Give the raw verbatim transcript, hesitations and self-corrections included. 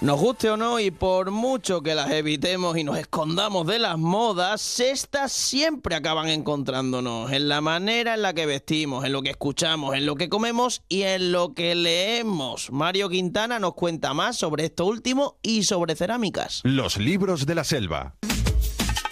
Nos guste o no, y por mucho que las evitemos y nos escondamos de las modas, estas siempre acaban encontrándonos en la manera en la que vestimos, en lo que escuchamos, en lo que comemos y en lo que leemos. Mario Quintana nos cuenta más sobre esto último y sobre cerámicas. Los libros de la selva.